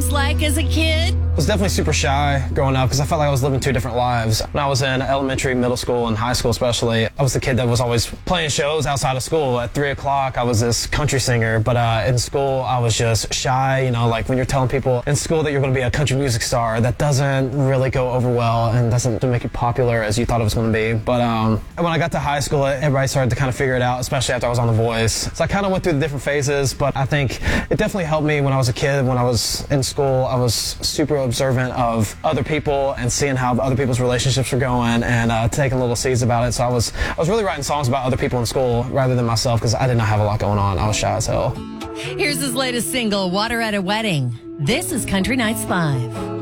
was like as a kid? I was definitely super shy growing up because I felt like I was living two different lives. When I was in elementary, middle school, and high school especially, I was the kid that was always playing shows outside of school. At 3 o'clock, I was this country singer, but in school, I was just shy. You know, like when you're telling people in school that you're going to be a country music star, that doesn't really go over well and doesn't make you popular as you thought it was going to be. But when I got to high school, everybody started to kind of figure it out, especially after I was on The Voice. So I kind of went through the different phases, but I think it definitely helped me when I was a kid. When I was in school, I was super observant of other people and seeing how other people's relationships were going and taking little seeds about it. So I was really writing songs about other people in school rather than myself because I did not have a lot going on. I was shy as hell. Here's his latest single, Water at a Wedding. This is Country Nights Live.